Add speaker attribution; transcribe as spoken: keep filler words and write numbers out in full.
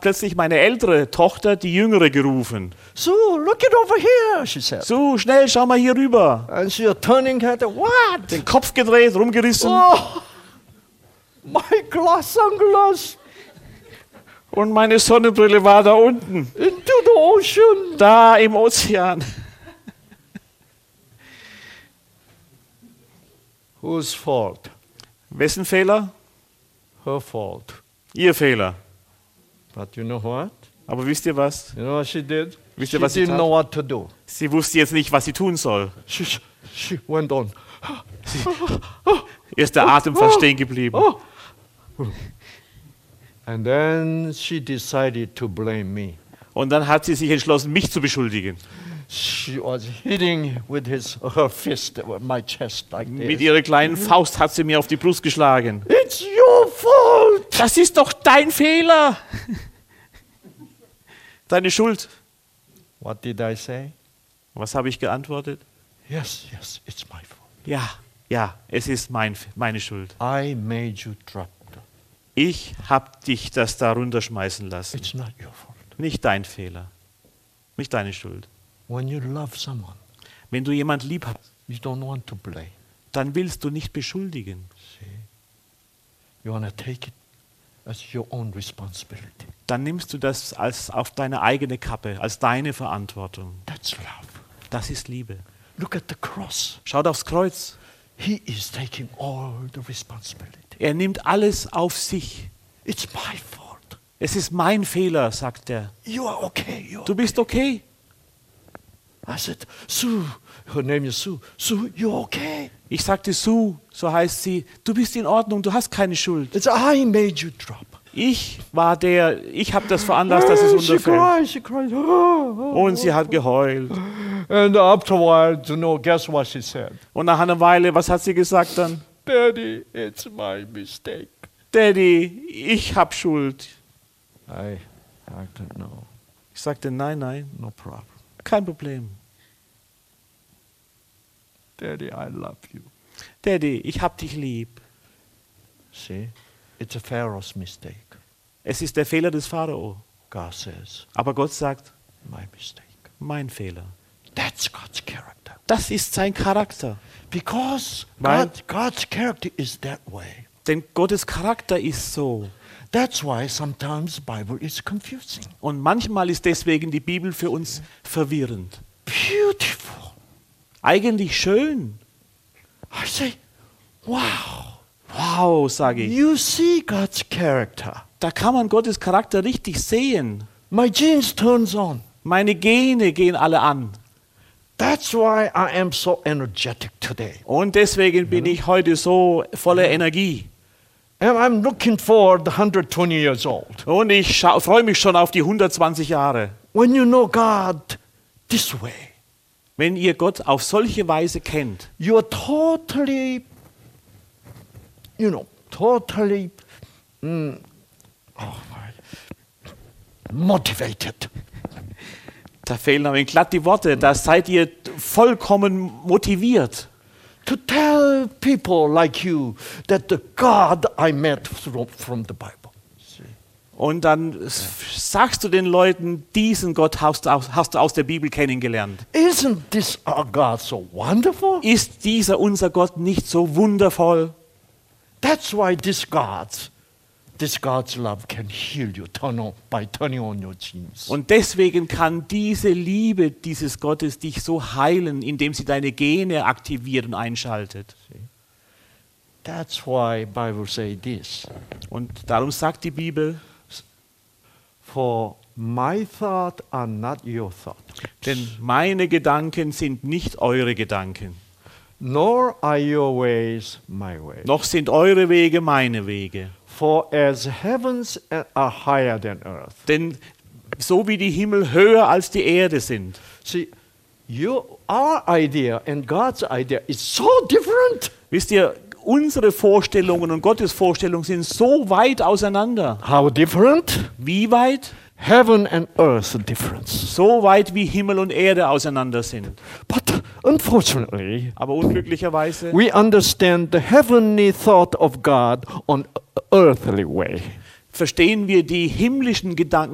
Speaker 1: plötzlich meine ältere Tochter die jüngere gerufen.
Speaker 2: Sue, look it over here, she said.
Speaker 1: So, schnell, schau mal hier rüber.
Speaker 2: And she was turning her head. What?
Speaker 1: Den Kopf gedreht, rumgerissen.
Speaker 2: Oh, my glass sunglass
Speaker 1: Und meine Sonnenbrille war da unten.
Speaker 2: into the ocean.
Speaker 1: Da im Ozean.
Speaker 2: Whose fault?
Speaker 1: Wessen Fehler?
Speaker 2: Her fault.
Speaker 1: Ihr Fehler.
Speaker 2: But you know what?
Speaker 1: Aber wisst ihr was?
Speaker 2: You know what she did?
Speaker 1: Wisst
Speaker 2: She
Speaker 1: ihr, was sie
Speaker 2: didn't
Speaker 1: tat?
Speaker 2: know what to do.
Speaker 1: Sie wusste jetzt nicht, was sie tun soll.
Speaker 2: She, she, she went on.
Speaker 1: Ihr ist der Atem fast stehen geblieben.
Speaker 2: Oh. And then she decided to blame me.
Speaker 1: Und dann hat sie sich entschlossen, mich zu beschuldigen.
Speaker 2: She was hitting with his her fist at my chest like
Speaker 1: Mit
Speaker 2: this.
Speaker 1: ihrer kleinen Faust hat sie mir auf die Brust geschlagen.
Speaker 2: It's your fault.
Speaker 1: Das ist doch dein Fehler. Deine Schuld.
Speaker 2: What did I say?
Speaker 1: Was habe ich geantwortet?
Speaker 2: Yes, yes, it's my fault.
Speaker 1: Ja, ja, es ist mein, meine Schuld.
Speaker 2: I made you drop.
Speaker 1: Ich habe dich das da runterschmeißen lassen.
Speaker 2: It's not your fault.
Speaker 1: Nicht dein Fehler. Nicht deine Schuld.
Speaker 2: When you love someone,
Speaker 1: Wenn du jemand lieb hast,
Speaker 2: you don't want to blame.
Speaker 1: dann willst du nicht beschuldigen.
Speaker 2: See? You want to take it as your own responsibility.
Speaker 1: Dann nimmst du das als auf deine eigene Kappe, als deine Verantwortung.
Speaker 2: That's love.
Speaker 1: Das ist Liebe.
Speaker 2: Look at the cross.
Speaker 1: Schaut aufs Kreuz.
Speaker 2: He is taking all the responsibility.
Speaker 1: Er nimmt alles auf sich.
Speaker 2: It's my fault.
Speaker 1: Es ist mein Fehler, sagt er.
Speaker 2: You are okay. You are
Speaker 1: Du bist okay.
Speaker 2: I said, Sue, her name is Sue. Sue, you okay?
Speaker 1: Ich sagte, Sue, so heißt sie, du bist in Ordnung, du hast keine Schuld.
Speaker 2: It's I made you drop.
Speaker 1: Ich war der, ich habe das veranlasst, dass es
Speaker 2: she
Speaker 1: runterfällt.
Speaker 2: cried, she cried.
Speaker 1: Und sie hat geheult.
Speaker 2: And after a while, you know, guess what she said?
Speaker 1: Und nach einer Weile, was hat sie gesagt dann?
Speaker 2: Daddy, it's my mistake.
Speaker 1: Daddy, ich hab Schuld.
Speaker 2: I, I don't know.
Speaker 1: Ich sagte, nein, nein,
Speaker 2: No problem.
Speaker 1: kein Problem.
Speaker 2: Daddy, I love you.
Speaker 1: Daddy, ich hab dich lieb.
Speaker 2: See, it's a Pharaoh's mistake.
Speaker 1: Es ist der Fehler des Pharao.
Speaker 2: God says,
Speaker 1: Aber Gott sagt,
Speaker 2: my mistake.
Speaker 1: mein Fehler.
Speaker 2: That's God's character.
Speaker 1: Das ist sein Charakter.
Speaker 2: Because
Speaker 1: Weil-
Speaker 2: God, God's character is that way.
Speaker 1: Denn Gottes Charakter ist so.
Speaker 2: That's why sometimes the Bible is confusing.
Speaker 1: Und manchmal ist deswegen die Bibel für uns verwirrend.
Speaker 2: Beautiful.
Speaker 1: Eigentlich schön.
Speaker 2: I say, wow.
Speaker 1: Wow, sage ich.
Speaker 2: You see God's character.
Speaker 1: Da kann man Gottes Charakter richtig sehen.
Speaker 2: My genes turns on.
Speaker 1: Meine Gene gehen alle an.
Speaker 2: That's why I am so energetic today.
Speaker 1: Und deswegen bin ich heute so voller Energie.
Speaker 2: And I'm looking forward to one hundred twenty years old.
Speaker 1: Und ich schau- freue mich schon auf die hundertzwanzig Jahre.
Speaker 2: When you know God this way,
Speaker 1: Wenn ihr Gott auf solche Weise kennt,
Speaker 2: you are totally, you know, totally mm, oh my, motivated.
Speaker 1: da fehlen aber glatt die Worte, da seid ihr vollkommen motiviert.
Speaker 2: To tell people like you that the God I met from, from the Bible. See?
Speaker 1: Und dann s- sagst du den Leuten, diesen Gott hast du, aus, hast du aus der Bibel kennengelernt.
Speaker 2: Isn't this our God so wonderful?
Speaker 1: Ist dieser unser Gott nicht so wundervoll?
Speaker 2: That's why this God's, this God's love can heal you turn on, by turning on your genes.
Speaker 1: Und deswegen kann diese Liebe dieses Gottes dich so heilen, indem sie deine Gene aktiviert und einschaltet.
Speaker 2: That's why Bible say this.
Speaker 1: Und darum sagt die Bibel,
Speaker 2: For my thoughts are not your thoughts,
Speaker 1: denn meine Gedanken sind nicht eure Gedanken,
Speaker 2: nor are your ways my ways.
Speaker 1: noch sind eure Wege meine Wege.
Speaker 2: For as heavens are higher than earth.
Speaker 1: Denn so wie die Himmel höher als die Erde sind.
Speaker 2: See, your, our idea and God's idea is so different.
Speaker 1: Wisst ihr, unsere Vorstellungen und Gottes Vorstellungen sind so weit auseinander.
Speaker 2: How different?
Speaker 1: Wie weit?
Speaker 2: Heaven and earth difference.
Speaker 1: So weit wie Himmel und Erde auseinander sind.
Speaker 2: But unfortunately,
Speaker 1: Aber unglücklicherweise
Speaker 2: we understand the heavenly thought of God on earthly way.
Speaker 1: verstehen wir die himmlischen Gedanken